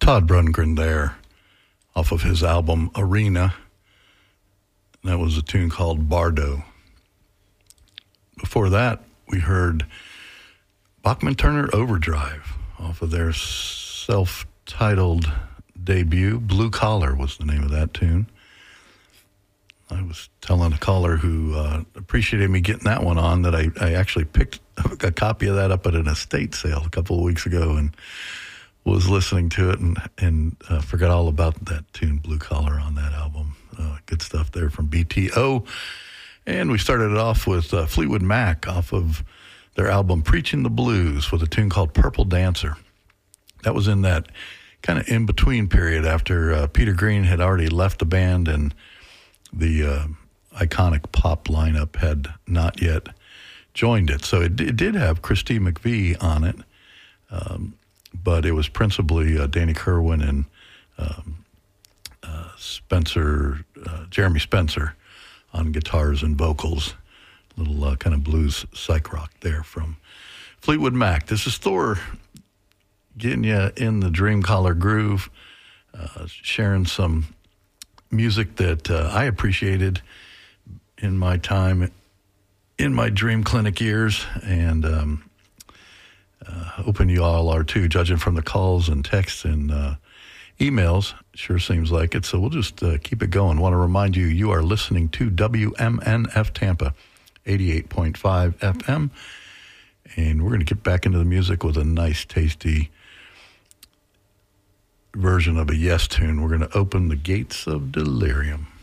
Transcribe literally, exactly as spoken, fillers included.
Todd Rundgren there off of his album Arena. That was a tune called Bardo. Before that, we heard Bachman Turner Overdrive off of their self-titled debut. Blue Collar was the name of that tune. I was telling a caller who uh, appreciated me getting that one on that I, I actually picked a copy of that up at an estate sale a couple of weeks ago and was listening to it and, and uh, forgot all about that tune, Blue Collar, on that album. Uh, good stuff there from B T O. And we started it off with uh, Fleetwood Mac off of their album Preaching the Blues with a tune called Purple Dancer. That was in that kind of in-between period after uh, Peter Green had already left the band and the uh, iconic pop lineup had not yet joined it. So it, it did have Christy McVie on it, um, but it was principally uh, Danny Kerwin and um, uh, Spencer, uh, Jeremy Spencer on guitars and vocals. A little uh, kind of blues psych rock there from Fleetwood Mac. This is Thor getting you in the Dream Collar groove, uh, sharing some music that uh, I appreciated in my time in my Dream Clinic years, and um, uh, hoping you all are too, judging from the calls and texts and uh, emails. Sure seems like it, so we'll just uh, keep it going. Want to remind you, you are listening to W M N F Tampa, eighty-eight point five F M, and we're going to get back into the music with a nice, tasty version of a Yes tune. We're going to open the gates of delirium.